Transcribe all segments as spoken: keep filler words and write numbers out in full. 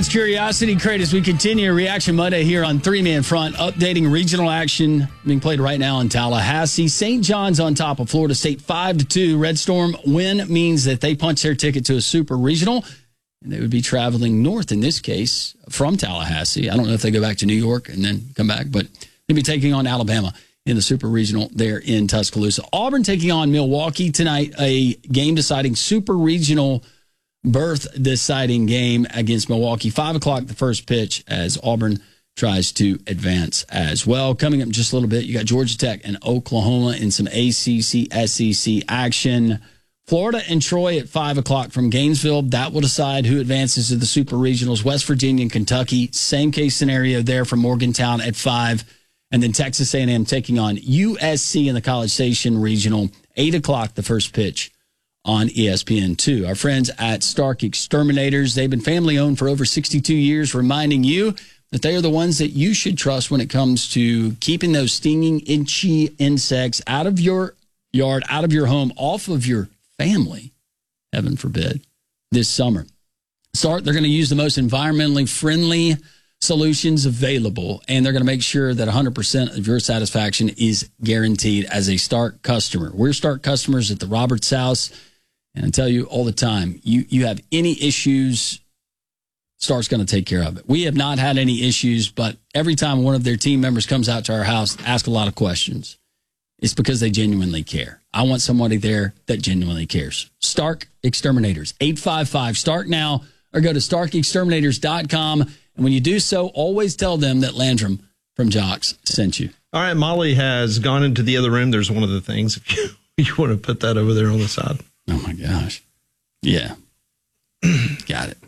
Conrad's Curiosity Crate as we continue Reaction Monday here on Three Man Front, updating regional action being played right now in Tallahassee. Saint John's on top of Florida State five to two. Red Storm win means that they punch their ticket to a super regional, and they would be traveling north in this case from Tallahassee. I don't know if they go back to New York and then come back, but they'd be taking on Alabama in the super regional there in Tuscaloosa. Auburn taking on Milwaukee tonight, a game-deciding super regional berth deciding game against Milwaukee. Five o'clock, the first pitch, as Auburn tries to advance as well. Coming up in just a little bit, you got Georgia Tech and Oklahoma in some A C C, S E C action. Florida and Troy at five o'clock from Gainesville. That will decide who advances to the super regionals. West Virginia and Kentucky, same case scenario there from Morgantown at five. And then Texas A and M taking on U S C in the College Station Regional. eight o'clock, the first pitch on E S P N two. Our friends at Stark Exterminators, they've been family-owned for over sixty-two years, reminding you that they are the ones that you should trust when it comes to keeping those stinging, itchy insects out of your yard, out of your home, off of your family, heaven forbid, this summer. Stark, they're going to use the most environmentally friendly solutions available, and they're going to make sure that one hundred percent of your satisfaction is guaranteed as a Stark customer. We're Stark customers at the Roberts House. And I tell you all the time, you, you have any issues, Stark's going to take care of it. We have not had any issues, but every time one of their team members comes out to our house, ask a lot of questions. It's because they genuinely care. I want somebody there that genuinely cares. Stark Exterminators, eight five five, STARK now, or go to stark exterminators dot com. And when you do so, always tell them that Landrum from Jocks sent you. All right, Molly has gone into the other room. There's one of the things. If you, you want to put that over there on the side. Oh, my gosh. Yeah. Got it.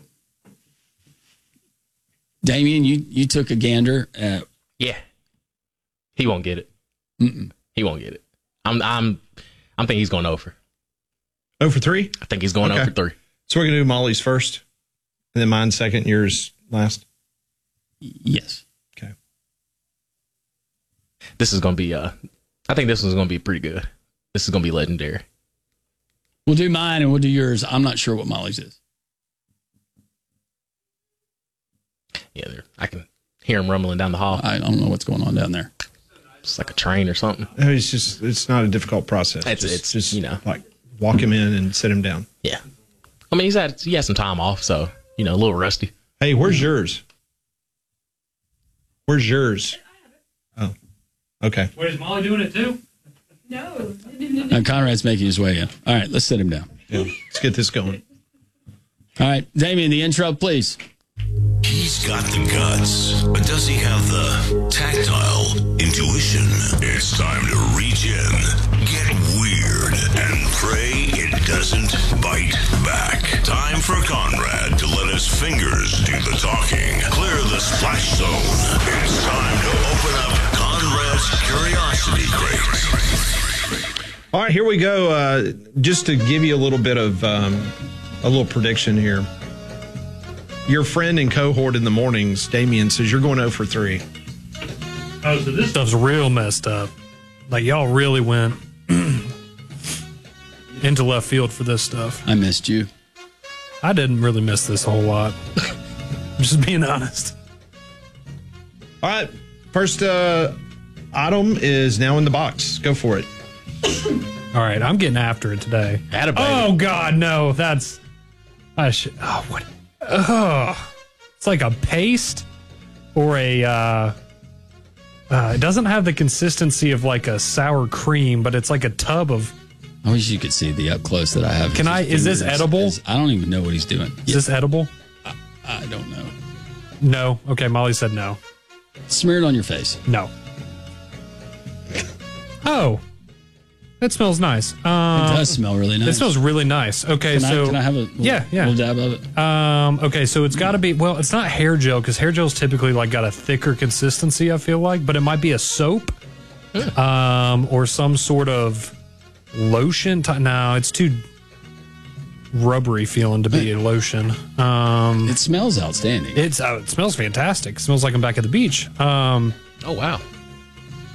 Damien, you, you took a gander. At... Yeah. He won't get it. Mm-mm. He won't get it. I'm I'm I'm thinking he's going over. oh for three? I think he's going okay. over three. So we're going to do Molly's first, and then mine second, yours last? Yes. Okay. This is going to be, uh, I think this one's going to be pretty good. This is going to be legendary. We'll do mine and we'll do yours. I'm not sure what Molly's is. Yeah, I can hear him rumbling down the hall. I don't know what's going on down there. It's like a train or something. It's just, it's not a difficult process. It's, just, it's just, you know, like walk him in and sit him down. Yeah. I mean, he's had, he had some time off, so, you know, a little rusty. Hey, where's yours? Where's yours? Oh, okay. Wait, is Molly doing it too? No. Uh, Conrad's making his way in. All right, let's sit him down. Yeah, let's get this going. All right, Damien, the intro, please. He's got the guts, but does he have the tactile intuition? It's time to reach in, get weird, and pray it doesn't bite back. Time for Conrad to let his fingers do the talking. Clear the splash zone. It's time to open up Conrad's Curiosity Crate. All right, here we go. Uh, just to give you a little bit of um, a little prediction here. Your friend and cohort in the mornings, Damien, says you're going oh for three. Oh, so this stuff's real messed up. Like, y'all really went into left field for this stuff. I missed you. I didn't really miss this a whole lot. Just being honest. All right, first uh, item is now in the box. Go for it. All right, I'm getting after it today. Atta baby. Oh, God, no. That's... I should... Oh, what... Oh, it's like a paste or a, uh, uh, it doesn't have the consistency of like a sour cream, but it's like a tub of. I wish you could see the up close that I have. Can I, is this edible? Is, I don't even know what he's doing. Is yeah. this edible? I, I don't know. No. Okay. Molly said no. Smear it on your face. No. Oh. It smells nice. Um, it does smell really nice. It smells really nice. Okay, can so I, can I have a little, yeah, yeah. little dab of it? Um, okay, so it's got to be, well, it's not hair gel because hair gel's typically like got a thicker consistency, I feel like, but it might be a soap um, or some sort of lotion. T- no, it's too rubbery feeling to be a lotion. Um, it smells outstanding. It's uh, it smells fantastic. It smells like I'm back at the beach. Um, oh, wow.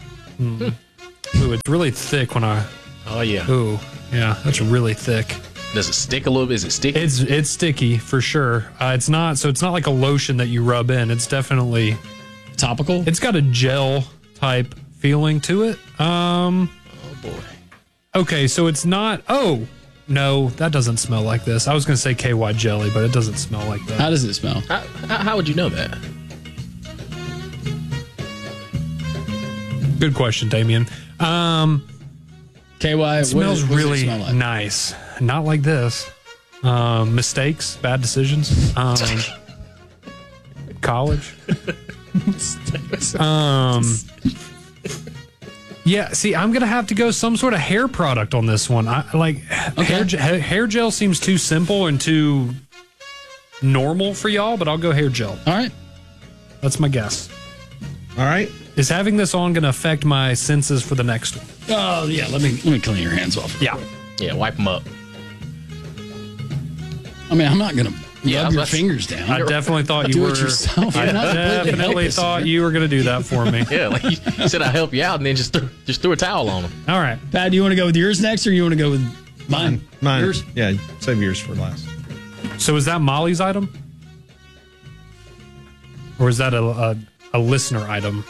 Hmm. Ooh, it's really thick when I... Oh, yeah. Ooh, yeah, that's really thick. Does it stick a little bit? Is it sticky? It's it's sticky for sure. Uh, it's not so it's not like a lotion that you rub in. It's definitely Topical? it's got a gel type feeling to it. Um oh boy. okay, so it's not oh no, that doesn't smell like this. I was gonna say K Y jelly, but it doesn't smell like that. How does it smell? How, how, how would you know that? Good question, Damien. Um K Y, it smells what, what does really it smell like? nice. Not like this. Um mistakes, bad decisions. Um college. um Yeah, see, I'm gonna have to go some sort of hair product on this one. I like hair, ge- ha- hair gel seems too simple and too normal for y'all, but I'll go hair gel. All right. That's my guess. All right. Is having this on gonna affect my senses for the next one? Oh, yeah. Let me let me clean your hands off. Yeah. Yeah, wipe them up. I mean, I'm not going to Yeah, rub your that's- fingers down. I definitely thought you Do were. it yourself. I You're not completely definitely helpless thought here. you were gonna do that for me. Yeah, like you said, I'll help you out, and then just threw, just threw a towel on them. All right. Pat, do you want to go with yours next, or you want to go with mine? Mine. Yours? Yeah, save yours for last. So is that Molly's item, or is that a a, a listener item?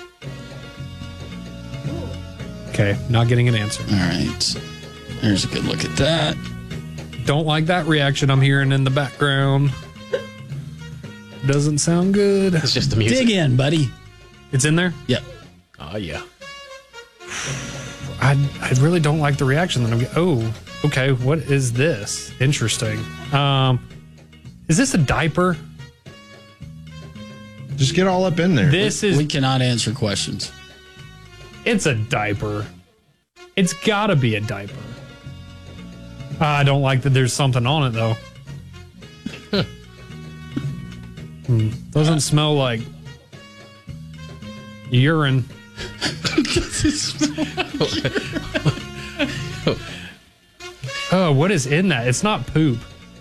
Okay, not getting an answer. All right. There's a good look at that. Don't like that reaction I'm hearing in the background. Doesn't sound good. It's just the music. Dig in, buddy. It's in there. Yep. Oh yeah. I I really don't like the reaction that I'm getting. Oh, okay. What is this? Interesting. Um, is this a diaper? Just get all up in there. This is. We cannot answer questions. It's a diaper. It's got to be a diaper. I don't like that there's something on it, though. Hmm. Doesn't smell like urine. Oh, what is in that? It's not poop.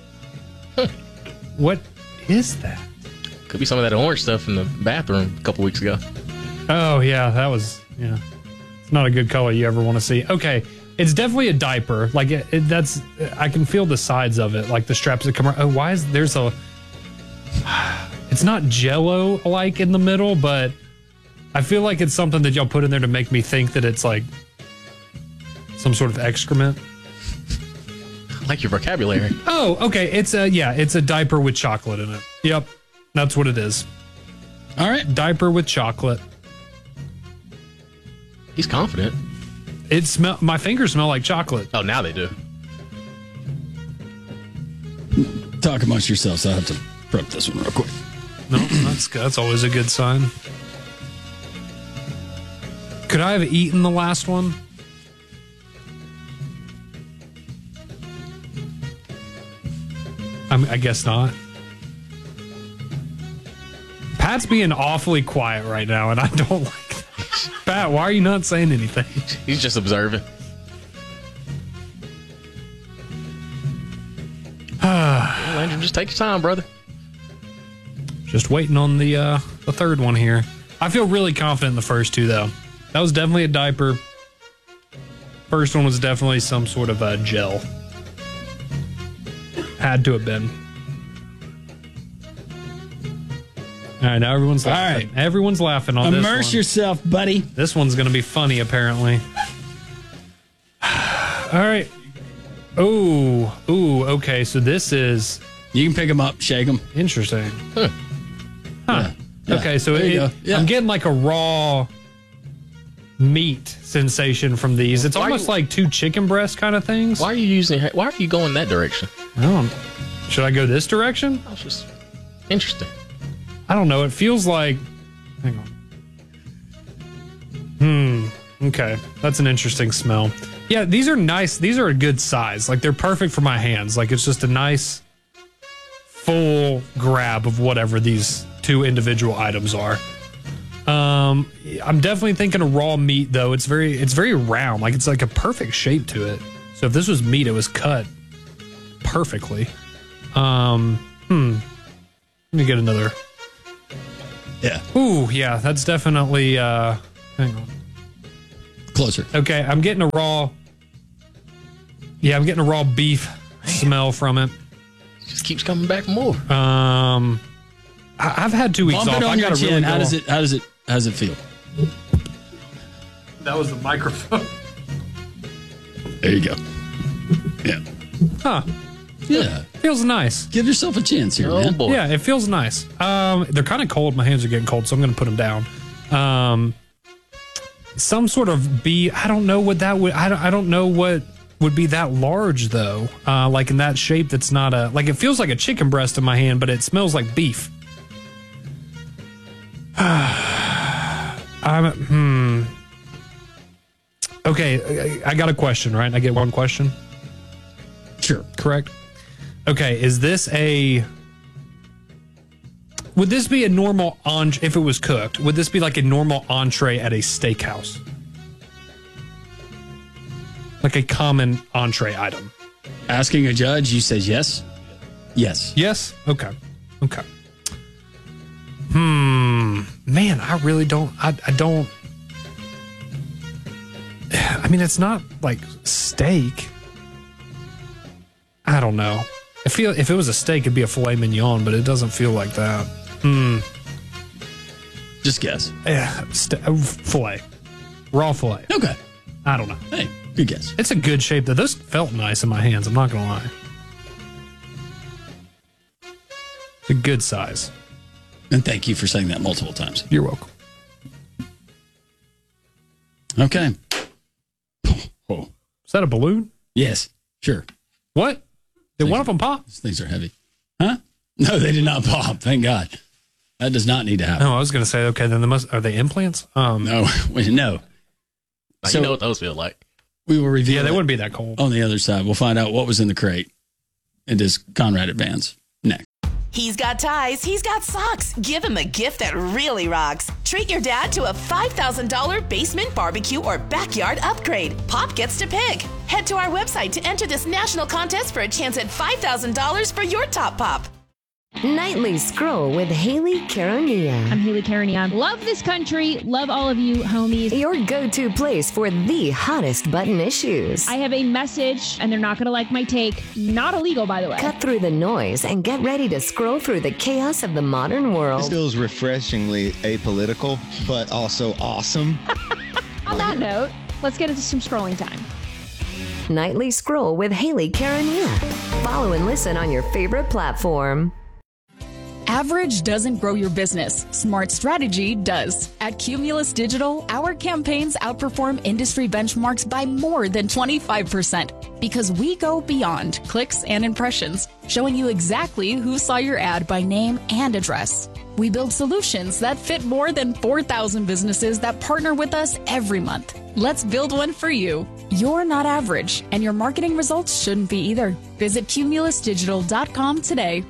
What is that? Could be some of that orange stuff in the bathroom a couple weeks ago. Oh, yeah, that was, yeah. It's not a good color you ever want to see. Okay, it's definitely a diaper. Like, it, it, that's, I can feel the sides of it, like the straps that come around. Oh, why is, there's a, it's not Jell-O-like in the middle, but I feel like it's something that y'all put in there to make me think that it's like some sort of excrement. I like your vocabulary. Oh, okay, it's a, yeah, it's a diaper with chocolate in it. Yep, that's what it is. All right. Diaper with chocolate. He's confident. It smell. My fingers smell like chocolate. Oh, now they do. Talk amongst yourselves. I have to prep this one real quick. No, that's that's always a good sign. Could I have eaten the last one? I, mean, I guess not. Pat's being awfully quiet right now, and I don't like that. Pat, why are you not saying anything? He's just observing. Well, Andrew, just take your time, brother. Just waiting on the uh, the third one here. I feel really confident in the first two, though. That was definitely a diaper. First one was definitely some sort of a gel. Had to have been. All right, now everyone's laughing. All right. Everyone's laughing on this one. Immerse yourself, buddy. This one's going to be funny, apparently. All right. Oh, ooh, okay. So this is You can pick them up, shake them. interesting. Huh. Yeah. Yeah. Okay, so There you it, go. Yeah. I'm getting like a raw meat sensation from these. It's Why almost you- like two chicken breast kind of things. Why are you using? Why are you going that direction? I don't, should I go this direction? I was just interesting. I don't know. It feels like. Hang on. Hmm. Okay. That's an interesting smell. Yeah, these are nice. These are a good size. Like, they're perfect for my hands. Like, it's just a nice full grab of whatever these two individual items are. Um, I'm definitely thinking of raw meat, though. It's very, it's very round. Like, it's like a perfect shape to it. So if this was meat, it was cut perfectly. Um, hmm. Let me get another. Yeah. Ooh, yeah, that's definitely, uh, hang on. Closer. Okay, I'm getting a raw, yeah, I'm getting a raw beef smell from it. Just keeps coming back more. Um, I, I've had two weeks Bump off. it on I your got to chin. really How go does on. it? How does it? How does it feel? That was the microphone. There you go. Yeah. Huh. Yeah. Feels nice. Give yourself a chance here, Oh man. boy. Yeah, it feels nice. Um, they're kind of cold. My hands are getting cold, so I'm going to put them down. Um, some sort of bee. I don't know what that would. I don't, I don't know what would be that large though. Uh, like in that shape. That's not a. Like it feels like a chicken breast in my hand, but it smells like beef. I'm hmm. Okay, I I got a question. Right, I get one question. Sure. Correct. Okay, is this a would this be a normal entree if it was cooked? Would this be like a normal entree at a steakhouse? Like a common entree item? Asking a judge, you says yes. Yes. Yes? Okay. Okay. Hmm. Man, I really don't I, I don't I mean it's not like steak. I don't know. I feel if it was a steak, it'd be a filet mignon, but it doesn't feel like that. Hmm. Just guess. Yeah, st- uh, filet, raw filet. Okay. I don't know. Hey, good guess. It's a good shape. Though those felt nice in my hands. I'm not gonna lie. It's a good size. And thank you for saying that multiple times. You're welcome. Okay. Oh. Is that a balloon? Yes. Sure. What? Did one of them pop? These things are heavy. Huh? No, they did not pop. Thank God. That does not need to happen. No, I was gonna say okay. Then they must. Are they implants? Um. No. No. Now, So- you know what those feel like. We will reveal Yeah, they it wouldn't be that cold. on the other side. We'll find out what was in the crate. It is Conrad Advance. Next. He's got ties, he's got socks. Give him a gift that really rocks. Treat your dad to a five thousand dollars basement barbecue or backyard upgrade. Pop gets to pick. Head to our website to enter this national contest for a chance at five thousand dollars for your top pop. Nightly Scroll with Haley Caronia. I'm Haley Carania. Love this country. Love all of you, homies. Your go-to place for the hottest button issues. I have a message, and they're not going to like my take. Not illegal, by the way. Cut through the noise and get ready to scroll through the chaos of the modern This world. feels refreshingly apolitical, but also awesome. On that note, let's get into some scrolling time. Nightly Scroll with Haley Caronia. Follow and listen on your favorite platform. Average doesn't grow your business. Smart strategy does. At Cumulus Digital, our campaigns outperform industry benchmarks by more than twenty-five percent because we go beyond clicks and impressions, showing you exactly who saw your ad by name and address. We build solutions that fit more than four thousand businesses that partner with us every month. Let's build one for you. You're not average, and your marketing results shouldn't be either. Visit cumulus digital dot com today.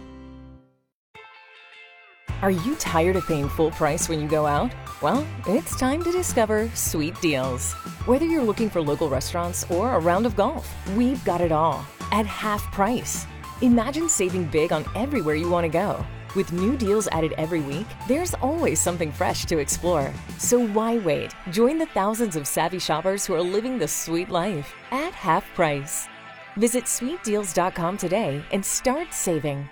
Are you tired of paying full price when you go out? Well, it's time to discover Sweet Deals. Whether you're looking for local restaurants or a round of golf, we've got it all at half price. Imagine saving big on everywhere you want to go. With new deals added every week, there's always something fresh to explore. So why wait? Join the thousands of savvy shoppers who are living the sweet life at half price. Visit sweet deals dot com today and start saving.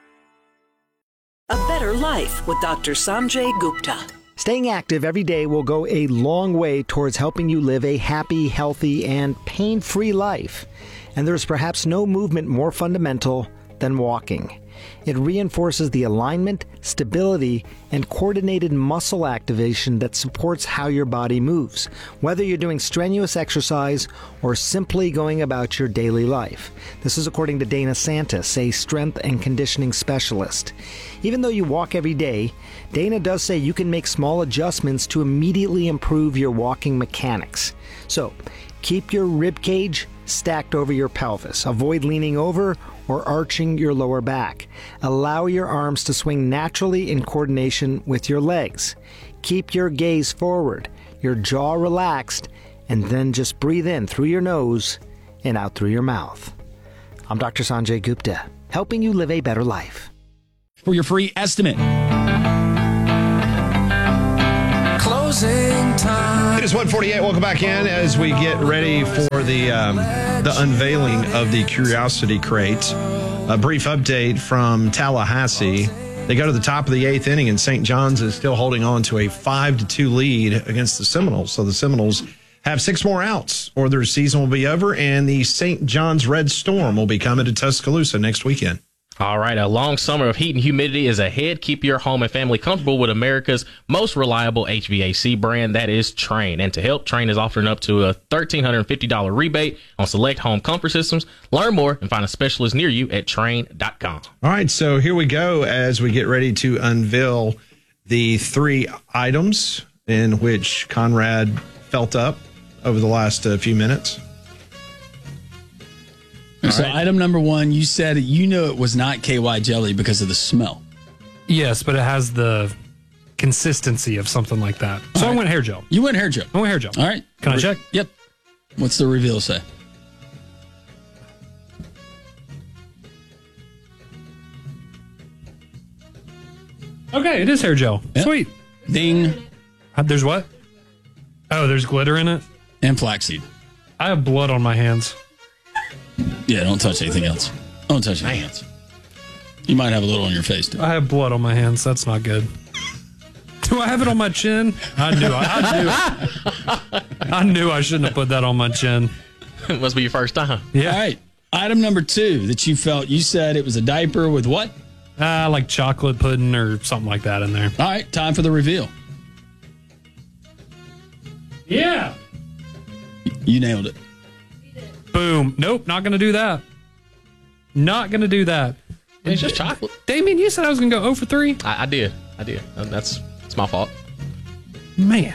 A Better Life with Doctor Sanjay Gupta. Staying active every day will go a long way towards helping you live a happy, healthy, and pain-free life. And there is perhaps no movement more fundamental than walking. It reinforces the alignment, stability, and coordinated muscle activation that supports how your body moves, whether you're doing strenuous exercise or simply going about your daily life. This is according to Dana Santis, a strength and conditioning specialist. Even though you walk every day, Dana does say you can make small adjustments to immediately improve your walking mechanics. So, keep your rib cage stacked over your pelvis. Avoid leaning over or arching your lower back. Allow your arms to swing naturally in coordination with your legs. Keep your gaze forward, your jaw relaxed, and then just breathe in through your nose and out through your mouth. I'm Doctor Sanjay Gupta, helping you live a better life. For your free estimate. Closing It is one forty-eight. Welcome back in as we get ready for the um, the unveiling of the Curiosity Crate. A brief update from Tallahassee. They go to the top of the eighth inning, and Saint John's is still holding on to a five to two lead against the Seminoles. So the Seminoles have six more outs, or their season will be over, and the Saint John's Red Storm will be coming to Tuscaloosa next weekend. All right, a long summer of heat and humidity is ahead. Keep your home and family comfortable with America's most reliable H V A C brand, that is Trane. And to help, Trane is offering up to a one thousand three hundred fifty dollars rebate on select home comfort systems. Learn more and find a specialist near you at Trane dot com. All right, so here we go as we get ready to unveil the three items in which Conrad felt up over the last uh, few minutes. All so right. Item number one, you said you knew it was not K Y jelly because of the smell. Yes, but it has the consistency of something like that. So All I right. went hair gel. You went hair gel. I went hair gel. All right. Can I check? Yep. What's the reveal say? Okay, it is hair gel. Yep. Sweet. Ding. Uh, There's what? Oh, there's glitter in it? And flaxseed. I have blood on my hands. Yeah, don't touch anything else. Don't touch anything else. You might have a little on your face, too. I have blood on my hands. That's not good. Do I have it on my chin? I knew. I, I knew. I knew I shouldn't have put that on my chin. It must be your first time. Yeah. All right. Item number two that you felt, you said it was a diaper with what? Uh, like chocolate pudding or something like that in there. All right. Time for the reveal. Yeah. You nailed it. Boom. Nope, not going to do that. Not going to do that. It's just chocolate. Damien, you said I was going to go zero for three? I, I did. I did. That's, that's my fault. Man.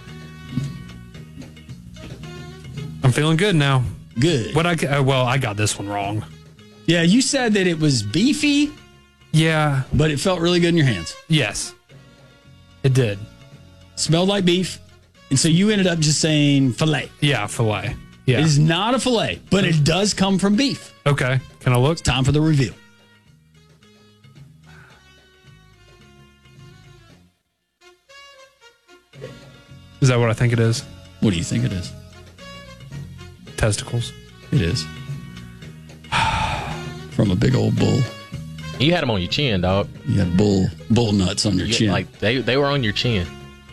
I'm feeling good now. Good. What I uh, well, I got this one wrong. Yeah, you said that it was beefy, Yeah. but it felt really good in your hands. Yes. It did. Smelled like beef. And so you ended up just saying filet. Yeah, filet. Yeah. It is not a filet, but it does come from beef. Okay. Can I look? It's time for the reveal. Is that what I think it is? What do you think it is? Testicles. It is. From a big old bull. You had them on your chin, dog. You had bull bull nuts on your You- chin. Like they, they were on your chin.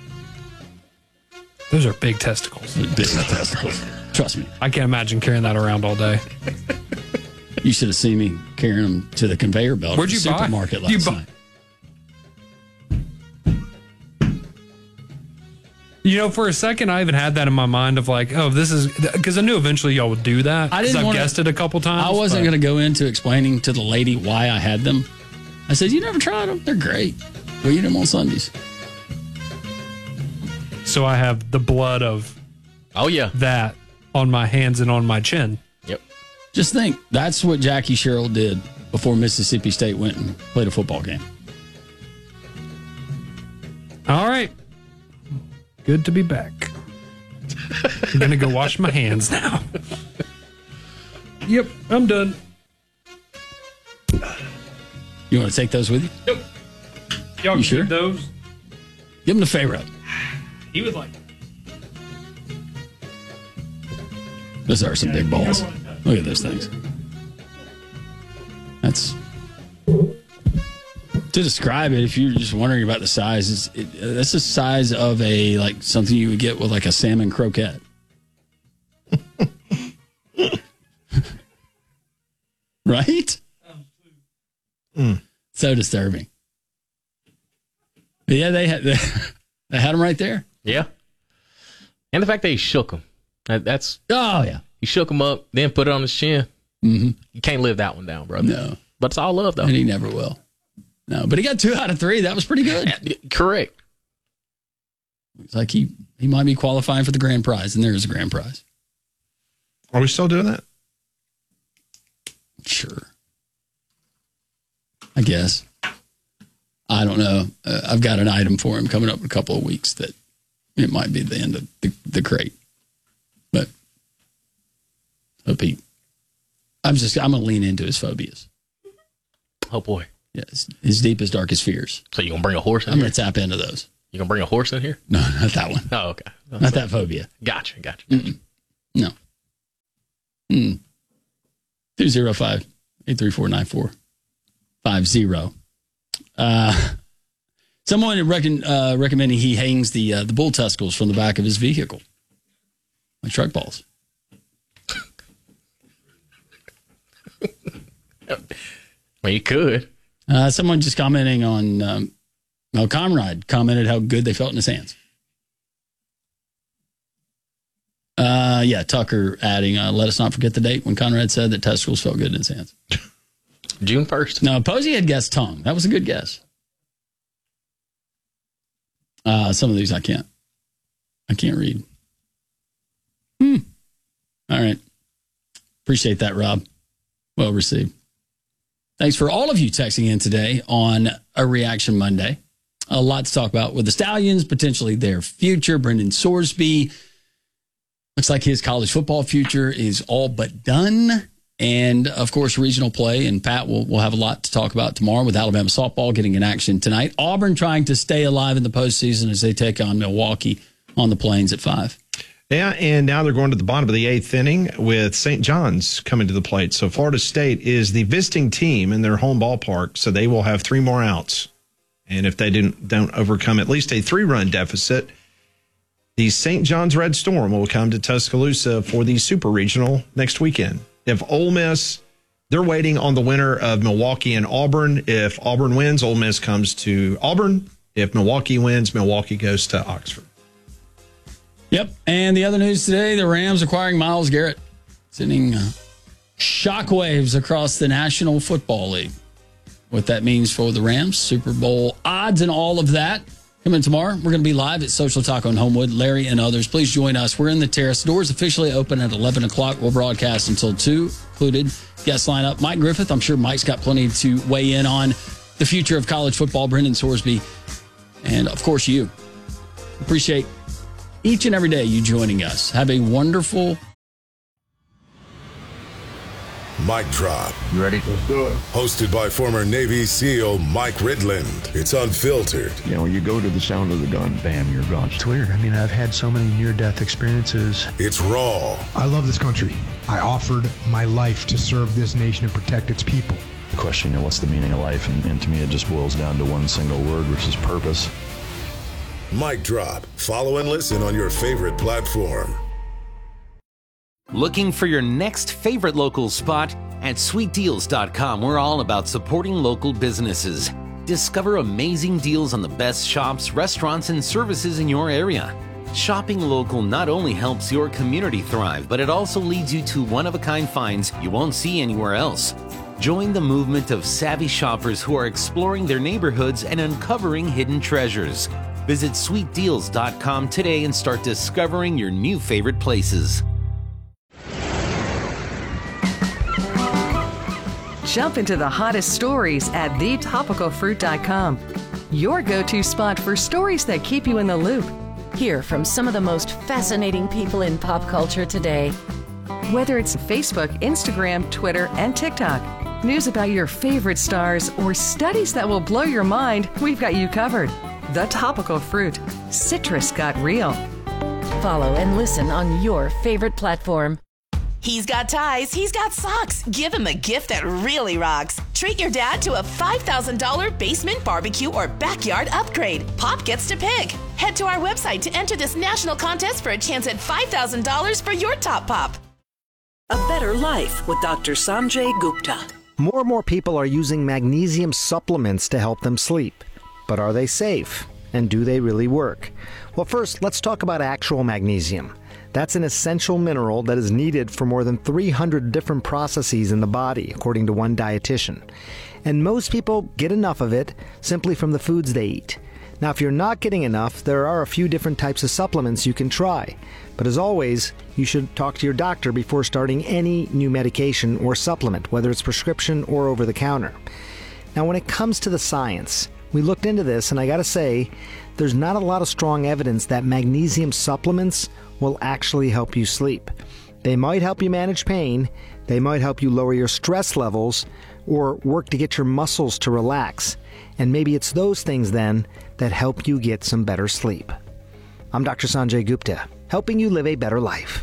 Those are big testicles. Big testicles. Trust me. I can't imagine carrying that around all day. You should have seen me carrying them to the conveyor belt Where'd at the you buy? supermarket last You buy- night. You know, for a second, I even had that in my mind of like, oh, this is because I knew eventually y'all would do that. I 'cause didn't I've wanna- guessed it a couple times. I wasn't but- going to go into explaining to the lady why I had them. I said, you never tried them? They're great. We eat them on Sundays. So I have the blood of Oh, yeah. that on my hands and on my chin. Yep. Just think, that's what Jackie Sherrill did before Mississippi State went and played a football game. All right. Good to be back. I'm going to go wash my hands now. Yep, I'm done. You want to take those with you? Yep. Y'all You can sure? keep those. Give them to Pharaoh. He was like, Those are some big balls. Look at those things. That's to describe it. If you're just wondering about the size, it's, it, uh, that's the size of a like something you would get with like a salmon croquette. Right? Mm. So disturbing. But yeah, they had they, they had them right there. Yeah. And the fact that he shook him. That, that's Oh yeah. he shook him up, then put it on his chin. Mm-hmm. You can't live that one down, brother. No, but it's all love though. and he never will. No, but he got two out of three. That was pretty good. Correct. It's like he he might be qualifying for the grand prize, and there is a grand prize. Are we still doing that? Sure. I guess. I don't know. Uh, I've got an item for him coming up in a couple of weeks that it might be the end of the, the crate. But hope he, I'm just, I'm going to lean into his phobias. Oh boy. Yes. His deepest, darkest fears. So you going to bring a horse in I'm here? going to tap into those. You gonna bring a horse in here? No, not that one. Oh, okay. That's Not that phobia. Gotcha, gotcha. Mm-mm. No. Mm. two zero five, eight three four, nine four five zero. Uh, someone reckon, uh, recommending he hangs the uh, the bull testicles from the back of his vehicle, like truck balls. Well, you could. Uh, someone just commenting on, um, well, Conrad commented how good they felt in his hands. Uh, yeah, Tucker adding, uh, let us not forget the date when Conrad said that testicles felt good in his hands. June first. No, Posey had guessed tongue. That was a good guess. Uh, some of these I can't. I can't read. Hmm. All right. Appreciate that, Rob. Well received. Thanks for all of you texting in today on A Reaction Monday. A lot to talk about with the Stallions, potentially their future. Brendan Sorsby. Looks like his college football future is all but done. And, of course, regional play. And Pat will will have a lot to talk about tomorrow with Alabama softball getting in action tonight. Auburn trying to stay alive in the postseason as they take on Milwaukee on the Plains at five. Yeah, and now they're going to the bottom of the eighth inning with Saint John's coming to the plate. So Florida State is the visiting team in their home ballpark, so they will have three more outs. And if they didn't, don't overcome at least a three-run deficit, the Saint John's Red Storm will come to Tuscaloosa for the Super Regional next weekend. If Ole Miss, they're waiting on the winner of Milwaukee and Auburn. If Auburn wins, Ole Miss comes to Auburn. If Milwaukee wins, Milwaukee goes to Oxford. Yep. And the other news today, the Rams acquiring Myles Garrett, sending uh, shockwaves across the National Football League. What that means for the Rams, Super Bowl odds and all of that. Coming tomorrow, we're going to be live at Social Taco in Homewood. Larry and others, please join us. We're in the terrace. Doors officially open at eleven o'clock. We'll broadcast until two, included guest lineup. Mike Griffith, I'm sure Mike's got plenty to weigh in on the future of college football. Brendan Sorsby, and, of course, you. Appreciate each and every day you joining us. Have a wonderful Mic Drop. You ready? Let's do it. Hosted by former Navy SEAL Mike Ridland. It's unfiltered. You know, when you go to the sound of the gun, bam, you're gone. It's weird. I mean, I've had so many near-death experiences. It's raw. I love this country. I offered my life to serve this nation and protect its people. The question, you know, what's the meaning of life? And, and to me, it just boils down to one single word, which is purpose. Mic Drop. Follow and listen on your favorite platform. Looking for your next favorite local spot? At sweet deals dot com, we're all about supporting local businesses. Discover amazing deals on the best shops, restaurants, and services in your area. Shopping local not only helps your community thrive, but it also leads you to one-of-a-kind finds you won't see anywhere else. Join the movement of savvy shoppers who are exploring their neighborhoods and uncovering hidden treasures. Visit sweet deals dot com today and start discovering your new favorite places. Jump into the hottest stories at the topical fruit dot com. Your go-to spot for stories that keep you in the loop. Hear from some of the most fascinating people in pop culture today. Whether it's Facebook, Instagram, Twitter, and TikTok, news about your favorite stars, or studies that will blow your mind, we've got you covered. The Topical Fruit. Citrus got real. Follow and listen on your favorite platform. He's got ties, he's got socks. Give him a gift that really rocks. Treat your dad to a five thousand dollars basement barbecue or backyard upgrade. Pop gets to pick. Head to our website to enter this national contest for a chance at five thousand dollars for your top pop. A Better Life with Doctor Sanjay Gupta. More and more people are using magnesium supplements to help them sleep. But are they safe? And do they really work? Well, first, let's talk about actual magnesium. That's an essential mineral that is needed for more than three hundred different processes in the body, according to one dietitian. And most people get enough of it simply from the foods they eat. Now, if you're not getting enough, there are a few different types of supplements you can try. But as always, you should talk to your doctor before starting any new medication or supplement, whether it's prescription or over the counter. Now, when it comes to the science, we looked into this, and I gotta say, there's not a lot of strong evidence that magnesium supplements will actually help you sleep. They might help you manage pain, they might help you lower your stress levels, or work to get your muscles to relax. And maybe it's those things then that help you get some better sleep. I'm Doctor Sanjay Gupta, helping you live a better life.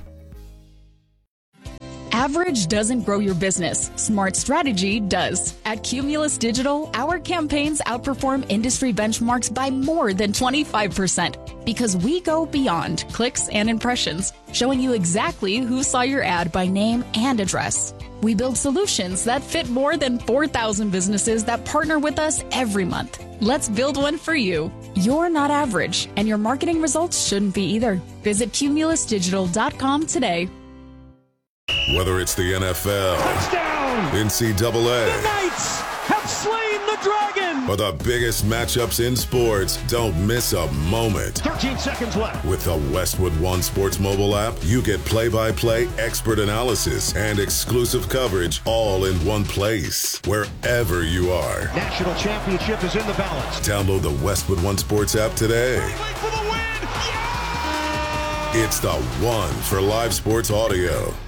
Average doesn't grow your business. Smart strategy does. At Cumulus Digital, our campaigns outperform industry benchmarks by more than twenty-five percent because we go beyond clicks and impressions, showing you exactly who saw your ad by name and address. We build solutions that fit more than four thousand businesses that partner with us every month. Let's build one for you. You're not average, and your marketing results shouldn't be either. Visit cumulus digital dot com today. Whether it's the N F L, touchdown, N C double A, the Knights have slain the dragon, or the biggest matchups in sports, don't miss a moment. thirteen seconds left. With the Westwood One Sports mobile app, you get play-by-play expert analysis and exclusive coverage all in one place, wherever you are. National championship is in the balance. Download the Westwood One Sports app today. For the win. Yeah! It's the one for live sports audio.